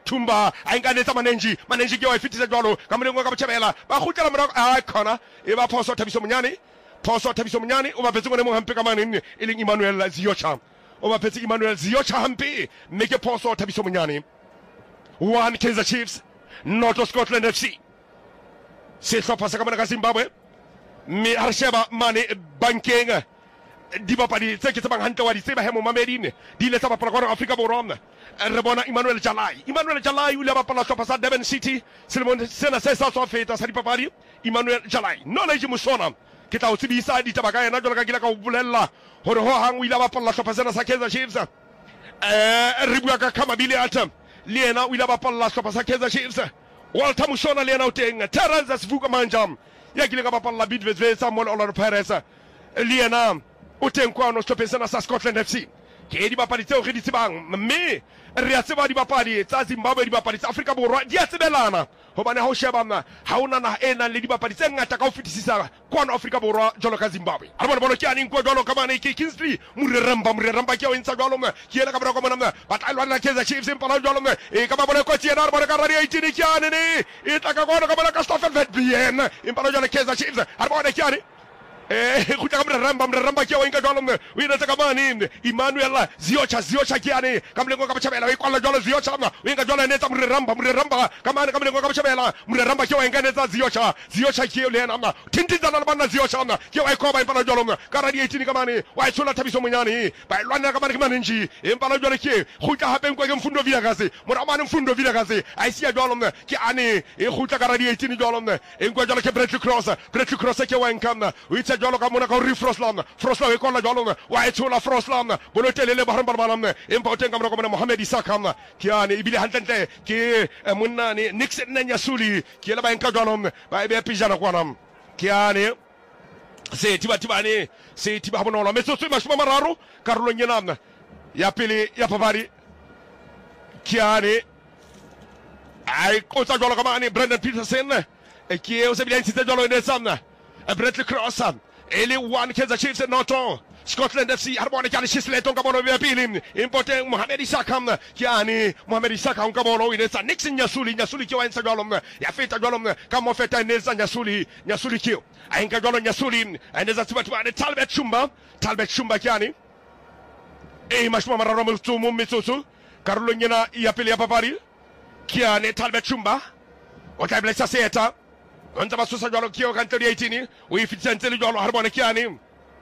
Tumba a nkanetsa Manenji ke wa fitisa jwalo ka molengwa ka botjhabela ba khutlela morago a khona e ba phoso Thabiso Monyane o ba phetse ngone mo hampe ka manene e leng Emmanuel Ziyocha o ba phetse Emmanuel Ziyocha hampe mme ke phoso Thabiso Monyane 1 Kaizer Chiefs North Scotland FC sehlopha sa ka mona ka Zimbabwe mme ha re sheba mane bankeng di bapadi tse ke tsebang hantle wa di tseba he mo mamedine di ile tsa bapala kwa Afrika Borwa re bona Emmanuel Jalai o ile bapala hlopha sa Durban City selemong sena se sa feta sa dipapadi Emmanuel Jalai knowledge mosona ke tla o tsebisa ditaba ka yena jwalo ka kila ka o bolella hore ho hang o ile bapala hlopha sena sa Kaizer Chiefs re bua ka Khamabile Atam le yena o ile bapala hlopha sa Kaizer Chiefs Walter Mushona le yena o teng Terence Sivuka Manjam ya kile ka bapala Bidvest Samuel Orlando Pirates le yena o teng kwano hlopheng sena sa Scotland FC ke di bapadi tseo re di tsebang mme re a tseba di bapadi tsa Zimbabwe di bapadi tsa Afrika Borwa di a tsebelana hobane ha o shebana ha ona na ena le di bapadi tse ngata ka ho fetisisa kwano Afrika Borwa jwalo ka Zimbabwe ha bona ke ani nko jwalo ka mane ke Kingsley mureramba ke o intsa jwalo mme ke ela ka bra ka mona mme batalwa na Kaizer Chiefs impala jwalo mme e ka ba bona ko tsiena re bona ka radio 18 ke ani ne e tla ka kwano ka bona ka Stafford Vetbien impala jwalo Kaizer Chiefs ha bona ke ani khutla ka mreramba ke wa inka jwalo mme o ina tsaka mane Emmanuel Ziyocha ke ani ka mlengo ka bachabela o ikwala jwalo Ziyocha mme o inka jwalo netsa mreramba ka mane ka mlengo ka bachabela mreramba ke wa inka netsa Ziyocha ke le ena mme tintinzana le bana Ziyocha mme ke wa ikoba impala jwalo mme ka radio 18 ka mane wa itsola Thabiso Monyane ba ilwana ka mane ke Manenji impala jwalo ke khutla hape nkwa ke Mfundo Vilakazi mora mane Mfundo Vilakazi a isia jwalo mme ke ani e khutla ka radio 18 jwalo mme enkwa jwalo ke Brett Cross ke wa inka mme o itsa jwalo ka mona ka Froslam e kolla jwalo wa etshola Froslam bolotelele ba haramba bana empa o teng ka mona ka mona Mohamed Isaka ke ane ibile hantle ke monna ne Nixon Nyasuli ke la ba enka jwalo ba e be pijana kwana ke ane se tibane se tiba bonolo metsotso e mashoma mararo karolong yena ya pele ya papadi ke ane ai kotsa jwalo ka mane Brendan Peterson ke o se bila intse jwalo ne samna Brett Cross ele 1 Kaizer Chiefs noto Scotland FC harbona kyani shisleto ngabolo bya pili importe Mohamed Isaka kyani Mohamed Isaka ngabolo inesa Nixon Nyasuli ke wa insa jwalo ya feta jwalo kama feta inesa Nyasuli kio ainga jwalo Nyasuli inesa tibatu Talbot Chumba kyani mashuma mararo mitsutsu Carlo nyena ya pili ya papari kyani Talbot Chumba otabla saseta onza basusa jwalo kio kanteli 18 o ifitsa ntele jwalo harbona kyani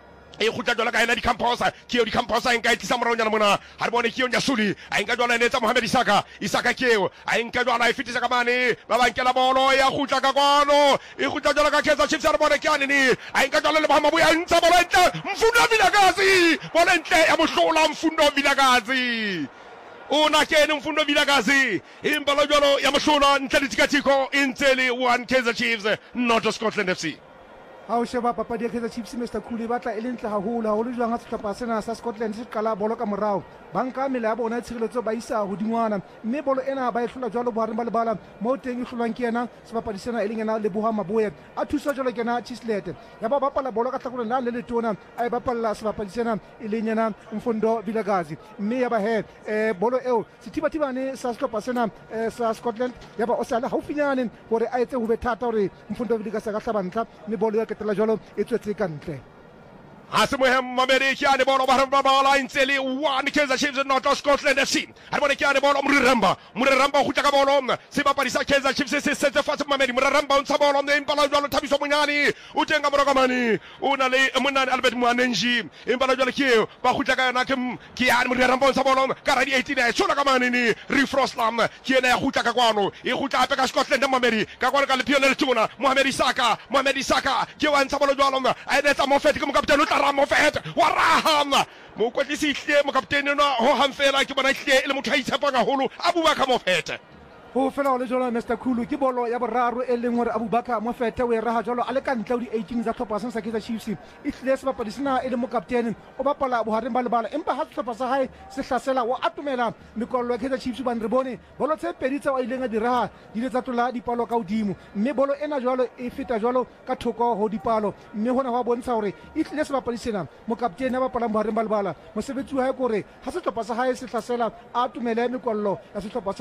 e khutla jwalo ka ena di camposa enka itisa moronya mona harbona kio Nyasuli ainga jwalo netsa Mohamed Isaka kio ainga jwalo ifitisa ka mane baba nkela bolo ya khutla ka kwano e khutla jwalo ka Kaizer Chiefs harbona kyani ni ainga jwalo le bahama buya ntsa bolo ntle Mfundo Vilakazi bolo ntle ya mohlola Mfundo Vilakazi una kene Mfundo Vilakazi imbalo jwalo ya mohlola ntle ditikatiko intele 1 Kaizer Chiefs not Scotland FC ha o sheba papadi ya Kaizer Chiefs Mr. Khuli batla e lentle haholo jwang ha sehlopha sena sa Scotland se qala bolo ka morao banka mela ya bona tshireletso ba isa hodingwana mme bolo ena ba e hlola jwalo bohareng ba lebala mo teng e hlolwang ke yena sebapadi sena e leng yena Leboha Maboya a thusa jwalo ke yena Chislete ya ba bapala bolo ka hlakolong la le letona a e bapalla sebapadi sena e leng yena Mfundo Vilakazi mme ya ba bolo eo sethibathibane sa sehlopha sena sa Scotland ya ba o sala haufinyane hore a etse ho be thata hore Mfundo Vilakazi ka hlabantla mme bolo ya ketela jwalo e tswetse ka ntle Hasimuhem Mamedi kyani bolo bala inteli 1 Kaizer Chiefs not Scotland FC harbona kyani bolo mureramba khutla ka bolo se bapadi sa Kaizer Chiefs se setse fatshe Mamedi mureramba ntsa bolo ne impala jwalo Thabiso Monyane o tenga morokamane o na le monane Albert Mwanenji impala jwalo ke ba khutla ka yana ke yani mureramba ntsa bolo ka radi 18 tshola ka mane ni Froslam ke ena ya khutla ka kwano e khutla ape ka Scotland Mamedi ka kwano ka le Pionel Tuna Mohamed Isaka ke wa ntsa bolo jwalo a ena tsa Mofet ke mo kapitene Ramo Feta warahama mo kwatlisi hle mo kaptene no ho hamfela ke bona hle ile motho a itshepa ga holo Abubakar Mofeta ho fela le jolo Mr. Khulu ke bolo ya boraro e leng hore Abubakar Mofeta o e raha jolo a le ka ntla di 18 za tlhopha sa Kaizer Chiefs e hle se bapadi sena e le mo kaptene o bapala bohareng ba lebala empa ha tlhopha sa hae se hlasela o atumela mekollo ya Kaizer Chiefs ban re bone bolo tse pedi tsa o ileng a di raha di le tsa tlola dipalo ka hodimo mme bolo ena jolo e feta jolo ka thoko ho dipalo mme hona ho bontsha hore e hle se bapadi sena mo kaptene ba bapala bohareng ba lebala mosebetsi wa hae gore ha se tlhopha sa hae se hlasela a atumela mekollo ya se tlhopha